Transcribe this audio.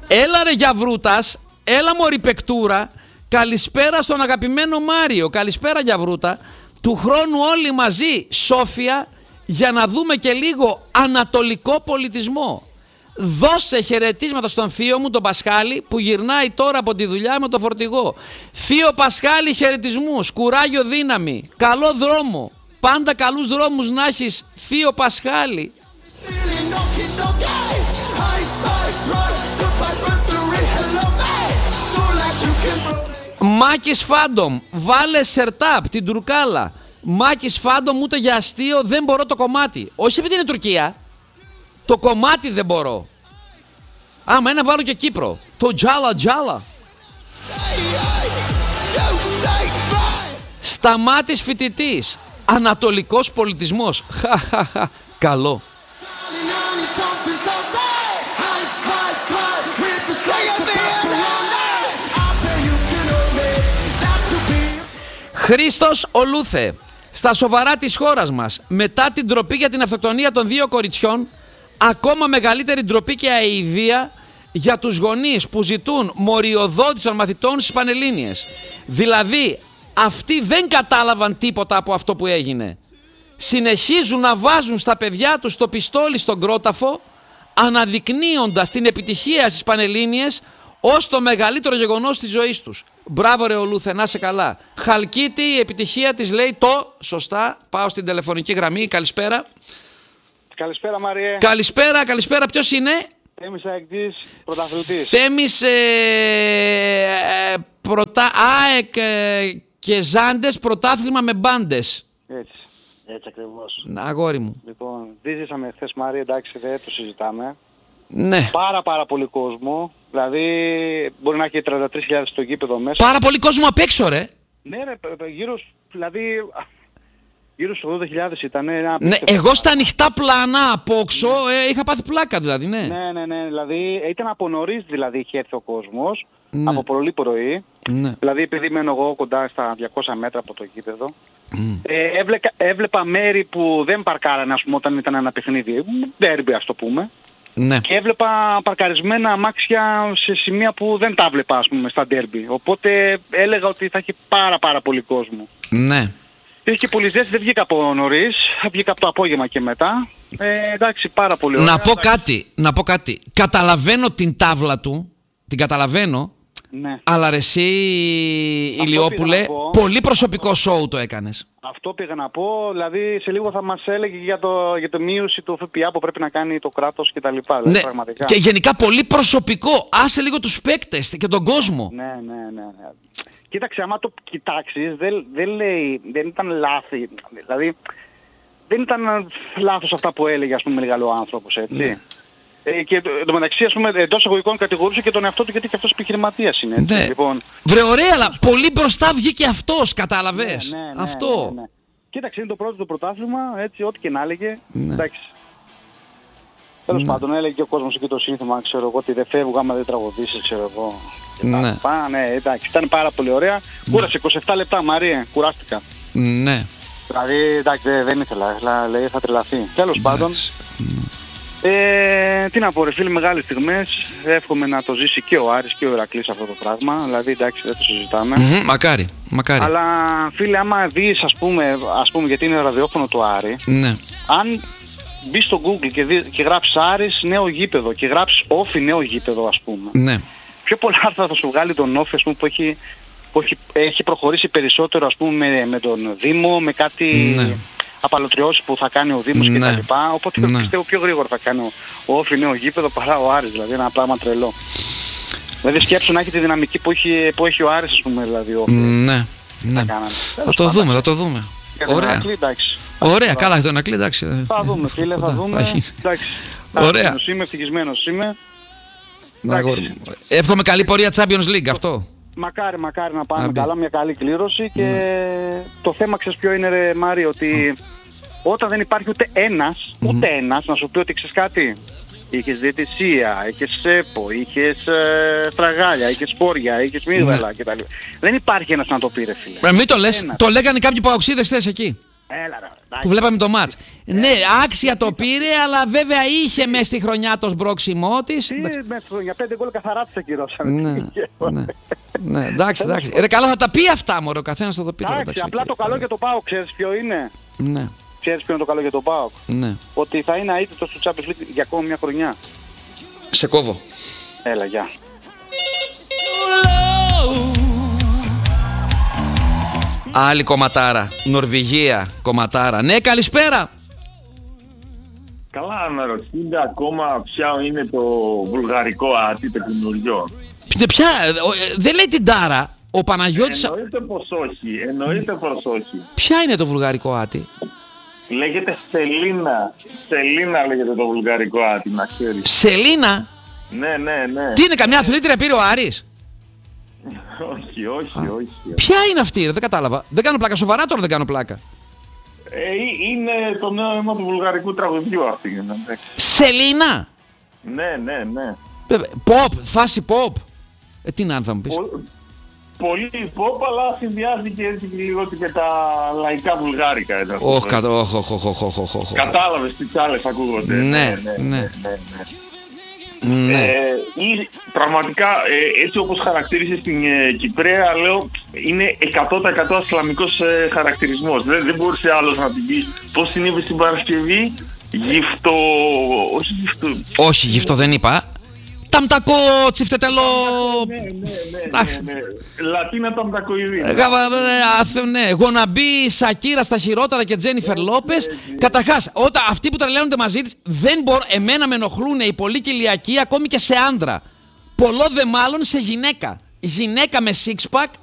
Έλα ρε Γιαβρούτας, έλα μωρή παικτούρα. Καλησπέρα στον αγαπημένο Μάριο. Καλησπέρα Γιαβρούτα. Του χρόνου όλοι μαζί Σόφια για να δούμε και λίγο ανατολικό πολιτισμό. Δώσε χαιρετίσματα στον θείο μου τον Πασχάλη που γυρνάει τώρα από τη δουλειά με το φορτηγό. Θείο Πασχάλη, χαιρετισμούς, κουράγιο, δύναμη, καλό δρόμο. Πάντα καλούς δρόμους να έχεις, θείο Πασχάλη. Μάκης Φάντομ, βάλε σερτάπ την Τουρκάλα. Μάκης Φάντομ, ούτε για αστείο δεν μπορώ το κομμάτι. Όχι επειδή είναι Τουρκία. Το κομμάτι δεν μπορώ. Άμα ένα βάλω και Κύπρο. Το τζάλα τζάλα. Σταμάτης φοιτητής. Ανατολικός πολιτισμός. Χαχαχα. Καλό. Χρήστος Ολούθε. Στα σοβαρά της χώρας μας, μετά την ντροπή για την αυτοκτονία των 2 κοριτσιών, ακόμα μεγαλύτερη ντροπή και αηδία για τους γονείς που ζητούν μοριοδότηση των μαθητών στις Πανελλήνιες. Δηλαδή, αυτοί δεν κατάλαβαν τίποτα από αυτό που έγινε. Συνεχίζουν να βάζουν στα παιδιά τους το πιστόλι στον κρόταφο, αναδεικνύοντας την επιτυχία στις Πανελλήνιες ως το μεγαλύτερο γεγονός της ζωής τους. Μπράβο ρε Ολούθε, να σε καλά. Χαλκίτη, η επιτυχία της λέει το σωστά. Πάω στην τηλεφωνική γραμμή. Καλησπέρα. Καλησπέρα Μάριε. Καλησπέρα, καλησπέρα. Ποιος είναι? Θέμης Αεκτής, πρωταθλητής. Θέμης ΑΕΚ και Ζάντες, πρωτάθλημα με μπάντες. Έτσι ακριβώς. Αγόρι μου. Λοιπόν, ζήσαμε χθες Μάριε, εντάξει δεν το συζητάμε. Ναι. Πάρα πολύ κόσμο. Δηλαδή μπορεί να έχει 33.000 στο γήπεδο μέσα. Πάρα πολύ κόσμο απ' έξω ρε. Ναι ρε, γύρω στους 80.000 ήταν. Ναι, εγώ στα ανοιχτά πλάνα απόξω είχα πάθει πλάκα δηλαδή, ναι. Ναι, δηλαδή ήταν από νωρίς δηλαδή είχε έρθει ο κόσμος, ναι. Από πολύ πρωί. Ναι. Δηλαδή επειδή μένω εγώ κοντά στα 200 μέτρα από το γήπεδο. Έβλεπα μέρη που δεν παρκάρανε ας πούμε όταν ήταν ένα παιχνίδι, ντέρμπι ας το πούμε. Ναι. Και έβλεπα παρκαρισμένα αμάξια σε σημεία που δεν τα έβλεπα ας πούμε στα ντέρμπι. Οπότε έλεγα ότι θα έχει πάρα πολύ κόσμο. Ναι. Είχε και πολύ ζέστη, δεν βγήκα από νωρίς, βγήκα από το απόγευμα και μετά. Εντάξει, πάρα πολύ ωραία. Να πω κάτι. Καταλαβαίνω την τάβλα του, την καταλαβαίνω. Ναι. Αλλά ρε εσύ Ηλιόπουλε, πολύ προσωπικό σόου το έκανες. Αυτό πήγα να πω, δηλαδή σε λίγο θα μας έλεγε για το μείωση του ΦΠΑ που πρέπει να κάνει το κράτος κτλ. Ναι. Πραγματικά. Και γενικά πολύ προσωπικό, άσε λίγο τους παίκτες και τον κόσμο. Ναι. Κοίταξε, άμα το κοιτάξεις, δεν ήταν λάθη, δηλαδή δεν ήταν λάθος αυτά που έλεγε ας πούμε μεγάλο άνθρωπος, έτσι. Ναι. Και το μεταξύ ας πούμε εντός εγωγικών κατηγορούσε και τον εαυτό του γιατί και αυτός επιχειρηματίας είναι, έτσι. Ναι. Λοιπόν, βρε ωραία, αλλά πολύ μπροστά βγήκε αυτός, κατάλαβες. Ναι, αυτό. Ναι. Κοίταξε, είναι το πρώτο το πρωτάθλημα, έτσι, ό,τι και να έλεγε, εντάξει. Τέλος πάντων, έλεγε και ο κόσμος εκεί το σύνθημα, ξέρω εγώ, ότι δεν φεύγω άμα δεν τραγουδήσεις, ξέρω εγώ. Ναι, εντάξει, ήταν πάρα πολύ ωραία. Κούρασε 27 λεπτά, Μαρία, κουράστηκα. Ναι. Δηλαδή, εντάξει, δεν ήθελα, λέει, θα τρελαθεί. Τέλος πάντων. Τι να πω ρε φίλοι, μεγάλες στιγμές. Εύχομαι να το ζήσει και ο Άρης και ο Ηρακλής αυτό το πράγμα. Δηλαδή, εντάξει, δεν το συζητάμε. Μακάρι. Αλλά φίλε, άμα δεις, ας πούμε, γιατί είναι ραδιόφωνο του Άρη, ναι. Αν μπεις στο Google και γράψεις Άρης νέο γήπεδο και γράψεις Όφι νέο γήπεδο, ας πούμε. Ναι. Πιο πολλά άρθρα θα σου βγάλει τον Όφι, ας πούμε, που έχει προχωρήσει περισσότερο, ας πούμε, με τον Δήμο, με κάτι απαλωτριώσεις που θα κάνει ο Δήμος κτλ. Οπότε πιστεύω πιο γρήγορα θα κάνει ο Όφι νέο γήπεδο παρά ο Άρης, δηλαδή ένα πράγμα τρελό. Δηλαδή σκέψου να έχει τη δυναμική που έχει ο Άρης, ας πούμε, δηλαδή ο Όφι. Ναι. Θα το δούμε. Ωραία. Ωραία, καλά, τον Ακλή, εντάξει. Θα δούμε, φίλε, θα δούμε. Ωραία. Είμαι ευτυχισμένος, είμαι. Εύχομαι καλή πορεία Champions League, αυτό. Μακάρι να πάμε καλά, μια καλή κλήρωση και το θέμα ξέρεις ποιο είναι ρε Μάρη, ότι όταν δεν υπάρχει ούτε ένας, να σου πει ότι ξέρεις κάτι, είχες διαιτησία, είχες ΣΕΠΟ, είχες στραγάλια, είχες φόρια, είχες μύδαλα κτλ. Δεν υπάρχει ένας να το πει ρε φίλε. Μην το λες, το λέγανε κάποιοι παοξίδες χθες εκεί. Που βλέπαμε το μάτς. Ναι, άξια το πήρε, αλλά βέβαια είχε μέσα στη χρονιά το σμπρόξιμό της. Για 5 γκολ καθαρά τους ακυρώσανε. Ναι, εντάξει. Ρε καλά, θα τα πει αυτά, μωρέ, ο καθένας θα το πει. Εντάξει, απλά το καλό για το ΠΑΟΚ, ξέρεις ποιο είναι? Ναι. Ξέρεις ποιο είναι το καλό για το ΠΑΟΚ? Ναι. Ότι θα είναι αίτητος του Champions League για ακόμα μια χρονιά. Σε κόβω. Έλα, γεια. Άλλη κομματάρα. Νορβηγία κομματάρα. Ναι, καλησπέρα. Καλά, να ρωτήσετε ακόμα ποια είναι το βουλγαρικό άτι, το καινούριο. Ποια, δεν λέει την τάρα. Ο Παναγιώτης... Εννοείται πως όχι. Ποια είναι το βουλγαρικό άτι? Λέγεται Σελίνα. Σελίνα λέγεται το βουλγαρικό άτι, να ξέρεις. Σελίνα? Ναι. Τι είναι, καμιά αθλήτρια πήρε ο Άρης? Όχι. Ποια είναι αυτή, δεν κατάλαβα. Δεν κάνω πλάκα, σοβαρά τώρα δεν κάνω πλάκα. Είναι το νέο αίμα του βουλγαρικού τραγουδιού αυτή. Σελίνα! Ναι. Pop, φάση pop. Τι να θα μου πεις. Πολύ pop, αλλά συνδυάζει και έτσι λίγο και τα λαϊκά βουλγάρικα. Όχι. Κατάλαβες τι άλλες ακούγονται. Ναι. Πραγματικά έτσι όπως χαρακτήρισε στην Κυπραία, λέω, είναι 100% ασλαμικός χαρακτηρισμός. Δεν μπορούσε άλλος να την πει. Πώς την είπε στην Παρασκευή? Γυφτο... Όχι, γυφτο δεν είπα. Ταμτακό τσιφτετελό. Ναι. Λατίνα ταμτακοειδή. Ναι, γοναμπή Σακύρα στα χειρότερα και Τζένιφερ Λόπες. Καταρχάς, όταν αυτοί που τρελαίνονται μαζί της, δεν μπορώ, εμένα με ενοχλούν οι πολύ κοιλιακοί ακόμη και σε άντρα. Πολλό δε μάλλον σε γυναίκα. Γυναίκα με six pack